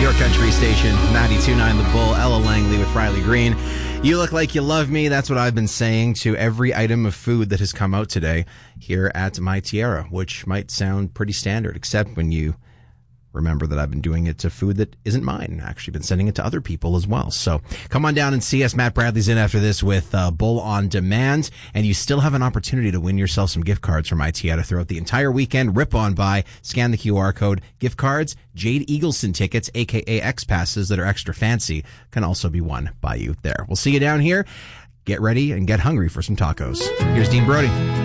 Your country station, 92.9 The Bull, Ella Langley with Riley Green. You look like you love me. That's what I've been saying to every item of food that has come out today here at My Tierra, which might sound pretty standard, except when you remember that I've been doing it to food that isn't mine. I've actually been sending it to other people as well. So come on down and see us. Matt Bradley's in after this with Bull on Demand. And you still have an opportunity to win yourself some gift cards from My Tierra throughout the entire weekend. Rip on by, scan the QR code. Gift cards, Jade Eagleson tickets, a.k.a. X passes that are extra fancy, can also be won by you there. We'll see you down here. Get ready and get hungry for some tacos. Here's Dean Brody.